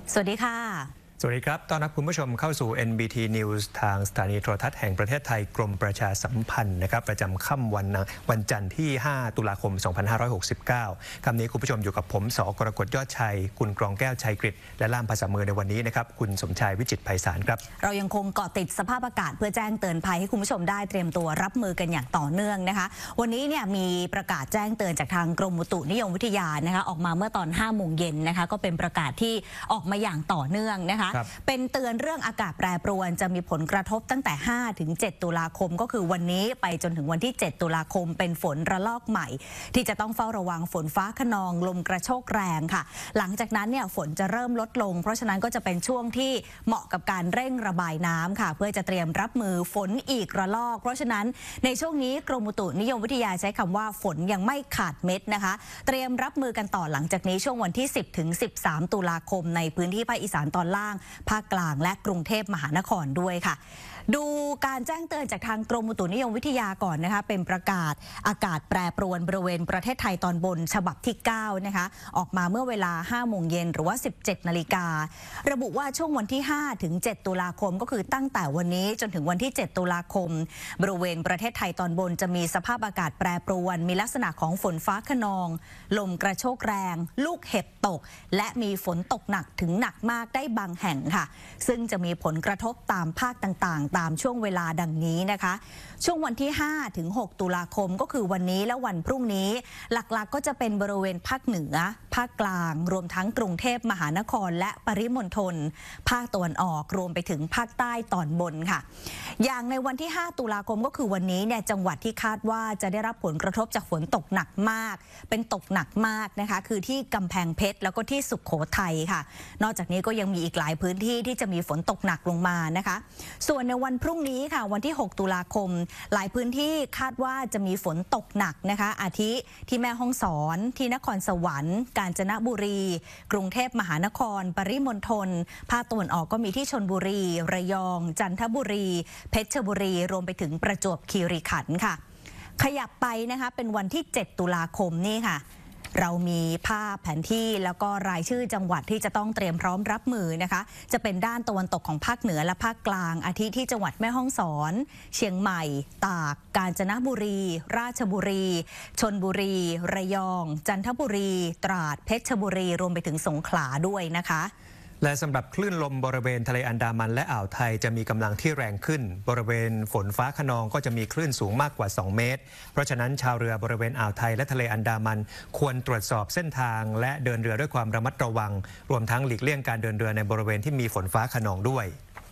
สวัสดีค่ะสวัสดีครับต้อนรับคุณผู้ชมเข้าสู่ NBT News ทางสถานีโทรทัศน์แห่งประเทศไทยกรมประชาสัมพันธ์นะครับประจำค่ำวันจันทร์ที่ 5 ตุลาคม 2569 คำนี้คุณผู้ชมอยู่กับผมส.กรกฎยอดชัยคุณกรองแก้วชัยกฤษและล่ามภาษามือในวันนี้นะครับคุณสมชายวิจิตรไพศาลครับเรายังคงเกาะติดสภาพอากาศเพื่อแจ้งเตือนภัยให้คุณผู้ชมได้เตรียมตัวรับมือกันอย่างต่อเนื่องนะคะวันนี้เนี่ยมีประกาศแจ้งเตือนจากทางกรมอุตุนิยมวิทยานะคะออกมาเมื่อตอน 5 โมงเย็นนะคะก็เป็นประกาศที่ออกมาอย่างต่อเนื่องนะคะเป็นเตือนเรื่องอากาศแปรปรวนจะมีผลกระทบตั้งแต่ 5 ถึง 7 ตุลาคมก็คือวันนี้ไปจนถึงวันที่ 7 ตุลาคมเป็นฝนระลอกใหม่ที่จะต้องเฝ้าระวังฝนฟ้าคะนองลมกระโชกแรงค่ะหลังจากนั้นเนี่ยฝนจะเริ่มลดลงเพราะฉะนั้นก็จะเป็นช่วงที่เหมาะกับการเร่งระบายน้ำค่ะเพื่อจะเตรียมรับมือฝนอีกระลอกเพราะฉะนั้นในช่วงนี้กรมอุตุนิยมวิทยาใช้คำว่าฝนยังไม่ขาดเม็ดนะคะเตรียมรับมือกันต่อหลังจากนี้ช่วงวันที่ 10 ถึง 13 ตุลาคมในพื้นที่ภาคอีสานตอนล่างภาคกลางและกรุงเทพมหานครด้วยค่ะดูการแจ้งเตือนจากทางกรมอุตุนิยมวิทยาก่อนนะคะเป็นประกาศอากาศแปรปรวนบริเวณประเทศไทยตอนบนฉบับที่ 9 นะคะออกมาเมื่อเวลา 5 โมงเย็นหรือว่า 17 นาฬิการะบุว่าช่วงวันที่ 5 ถึง 7 ตุลาคมก็คือตั้งแต่วันนี้จนถึงวันที่ 7 ตุลาคมบริเวณประเทศไทยตอนบนจะมีสภาพอากาศแปรปรวนมีลักษณะของฝนฟ้าคะนองลมกระโชกแรงลูกเห็บตกและมีฝนตกหนักถึงหนักมากได้บางแห่งค่ะซึ่งจะมีผลกระทบตามภาคต่างๆตามช่วงเวลาดังนี้นะคะช่วงวันที่ 5 ถึง 6 ตุลาคมก็คือวันนี้และวันพรุ่งนี้หลักๆก็จะเป็นบริเวณภาคเหนือภาคกลางรวมทั้งกรุงเทพมหานครและปริมณฑลภาคตะวันออกรวมไปถึงภาคใต้ตอนบนค่ะอย่างในวันที่ 5 ตุลาคมก็คือวันนี้เนี่ยจังหวัดที่คาดว่าจะได้รับผลกระทบจากฝนตกหนักมากเป็นตกหนักมากนะคะคือที่กำแพงเพชรแล้วก็ที่สุโขทัยค่ะนอกจากนี้ก็ยังมีอีกหลายพื้นที่ที่จะมีฝนตกหนักลงมานะคะส่วนในวันพรุ่งนี้ค่ะวันที่ 6 ตุลาคมหลายพื้นที่คาดว่าจะมีฝนตกหนักนะคะอาทิที่แม่ฮ่องสอนที่นครสวรรค์กาญจนบุรีกรุงเทพมหานครปริมณฑลภาคตะวันออกก็มีที่ชลบุรีระยองจันทบุรีเพชรบุรีรวมไปถึงประจวบคีรีขันธ์ค่ะขยับไปนะคะเป็นวันที่ 7 ตุลาคมนี่ค่ะเรามีภาพแผนที่แล้วก็รายชื่อจังหวัดที่จะต้องเตรียมพร้อมรับมือนะคะจะเป็นด้านตะวันตกของภาคเหนือและภาคกลางอาทิที่จังหวัดแม่ฮ่องสอนเชียงใหม่ตากกาญจนบุรีราชบุรีชลบุรีระยองจันทบุรีตราดเพชรบุรีรวมไปถึงสงขลาด้วยนะคะและสำหรับคลื่นลมบริเวณทะเลอันดามันและอ่าวไทยจะมีกำลังที่แรงขึ้นบริเวณฝนฟ้าคะนองก็จะมีคลื่นสูงมากกว่า2 เมตรเพราะฉะนั้นชาวเรือบริเวณอ่าวไทยและทะเลอันดามันควรตรวจสอบเส้นทางและเดินเรือด้วยความระมัดระวังรวมทั้งหลีกเลี่ยงการเดินเรือในบริเวณที่มีฝนฟ้าคะนองด้วย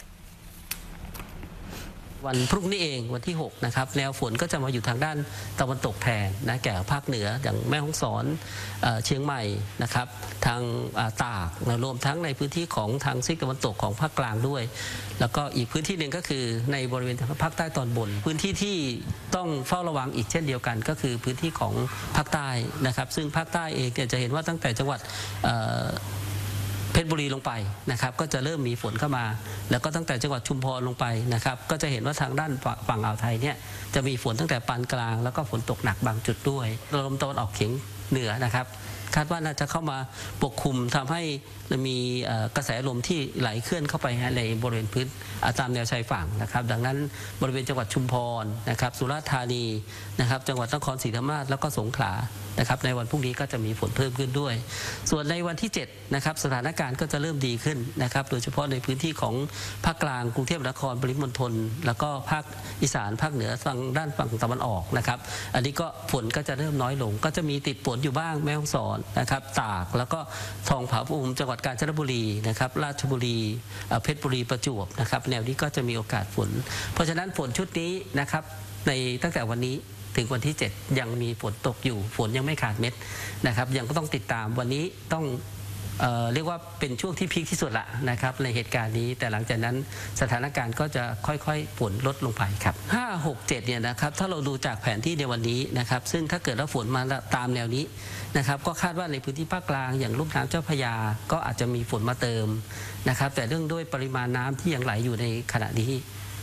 วันพรุ่งนี้เองวันที่6นะครับแนวฝนก็จะมาอยู่ทางด้านตะวันตกแทนนะแก่ภาคเหนืออย่างแม่ฮ่องสอนเชียงใหม่นะครับทางตากรวมทั้งในพื้นที่ของทางซีกตะวันตกของภาคกลางด้วยแล้วก็อีกพื้นที่หนึ่งก็คือในบริเวณภาคใต้ตอนบนพื้นที่ที่ต้องเฝ้าระวังอีกเช่นเดียวกันก็คือพื้นที่ของภาคใต้นะครับซึ่งภาคใต้เองจะเห็นว่าตั้งแต่จังหวัดเพชรบุรีลงไปนะครับก็จะเริ่มมีฝนเข้ามาแล้วก็ตั้งแต่จังหวัดชุมพรลงไปนะครับก็จะเห็นว่าทางด้านฝั่งอ่าวไทยเนี่ยจะมีฝนตั้งแต่ปานกลางแล้วก็ฝนตกหนักบางจุดด้วยลมตะวันออกเฉียงเหนือนะครับคาดว่าน่าจะเข้ามาปกคลุมทำให้มีกระแสลมที่ไหลเคลื่อนเข้าไปในบริเวณพื้นตามแนวชายฝั่งนะครับดังนั้นบริเวณจังหวัดชุมพรนะครับสุราษฎร์ธานีนะครับจังหวัดนครศรีธรรมราชแล้วก็สงขลานะครับในวันพรุ่งนี้ก็จะมีฝนเพิ่มขึ้นด้วยส่วนในวันที่7นะครับสถานการณ์ก็จะเริ่มดีขึ้นนะครับโดยเฉพาะในพื้นที่ของภาคกลางกรุงเทพมหานครปริมณฑลแล้วก็ภาคอีสานภาคเหนือฝั่งตะวันออกนะครับอันนี้ก็ฝนก็จะเริ่มน้อยลงก็จะมีติดฝนอยู่บ้างแม่ฮ่องสอนนะครับตากแล้วก็ทองผาภูมิจังหวัดกาญจนบุรีนะครับราชบุรีเพชรบุรีประจวบนะครับแนวนี้ก็จะมีโอกาสฝนเพราะฉะนั้นฝนชุดนี้นะครับในตั้งแต่วันนี้ถึงวันที่7ยังมีฝนตกอยู่ฝนยังไม่ขาดเม็ดนะครับยังก็ต้องติดตามวันนี้ต้องเรียกว่าเป็นช่วงที่พีคที่สุดละนะครับในเหตุการณ์นี้แต่หลังจากนั้นสถานการณ์ก็จะค่อยๆฝนลดลงไปครับ5 6 7เนี่ยนะครับถ้าเราดูจากแผนที่ในวันนี้นะครับซึ่งถ้าเกิดว่าฝนมาตามแนวนี้นะครับก็คาดว่าในพื้นที่ภาคกลางอย่างลุ่มน้ำเจ้าพระยาก็อาจจะมีฝนมาเติมนะครับแต่เรื่องด้วยปริมาณน้ำที่ยังไหลอยู่ในขณะนี้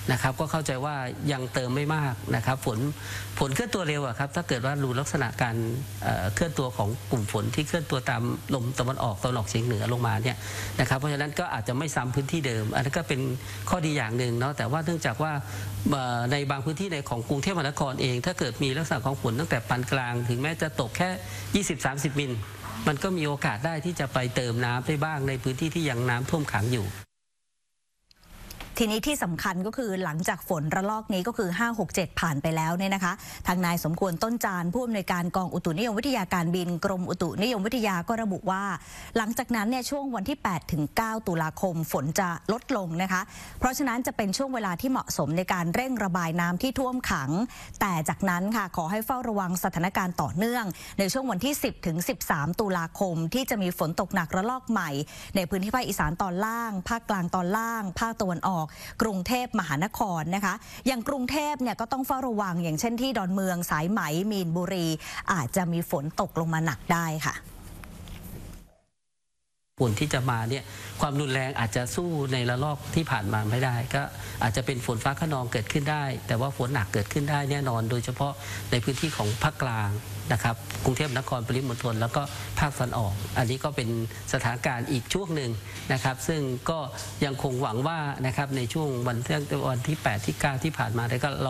นะครับก็เข้าใจว่ายังเติมไม่มากนะครับฝนเคลื่อนตัวเร็วครับถ้าเกิดว่าดูลักษณะการเคลื่อนตัวของกลุ่มฝนที่เคลื่อนตัวตามลมตะวันออกเฉียงเหนือลงมาเนี่ยนะครับเพราะฉะนั้นก็อาจจะไม่ซ้ำพื้นที่เดิมอันนั้นก็เป็นข้อดีอย่างหนึ่งเนาะแต่ว่าเนื่องจากว่าในบางพื้นที่ในของกรุงเทพมหานครเองถ้าเกิดมีลักษณะของฝนตั้งแต่ปานกลางถึงแม้จะตกแค่ 20-30 มิลมันก็มีโอกาสได้ที่จะไปเติมน้ำได้บ้างในพื้นที่ที่ยังน้ำท่วมขังอยู่ทีนี้ที่สำคัญก็คือหลังจากฝนระลอกนี้ก็คือ 5-6-7 ผ่านไปแล้วเนี่ยนะคะทางนายสมควรต้นจานผู้อำนวยการกองอุตุนิยมวิทยาการบินกรมอุตุนิยมวิทยาก็ระบุว่าหลังจากนั้นเนี่ยช่วงวันที่ 8-9 ตุลาคมฝนจะลดลงนะคะเพราะฉะนั้นจะเป็นช่วงเวลาที่เหมาะสมในการเร่งระบายน้ำที่ท่วมขังแต่จากนั้นค่ะขอให้เฝ้าระวังสถานการณ์ต่อเนื่องในช่วงวันที่ 10-13 ตุลาคมที่จะมีฝนตกหนักระลอกใหม่ในพื้นที่ภาคอีสานตอนล่างภาคกลางตอนล่างภาคตะวันออกกรุงเทพมหานครนะคะอย่างกรุงเทพเนี่ยก็ต้องเฝ้าระวังอย่างเช่นที่ดอนเมืองสายไหมมีนบุรีอาจจะมีฝนตกลงมาหนักได้ค่ะฝนที่จะมาเนี่ยความรุนแรงอาจจะสู้ในระลอกที่ผ่านมาไม่ได้ก็อาจจะเป็นฝนฟ้าคะนองเกิดขึ้นได้แต่ว่าฝนหนักเกิดขึ้นได้แน่นอนโดยเฉพาะในพื้นที่ของภาคกลางนะครับกรุงเทพมหานครปริมณฑลแล้วก็ภาคตะวันออกอันนี้ก็เป็นสถานการณ์อีกช่วงหนึ่งนะครับซึ่งก็ยังคงหวังว่านะครับในช่วงวันที่ 8 ที่ 9 ที่ผ่านมาได้ก็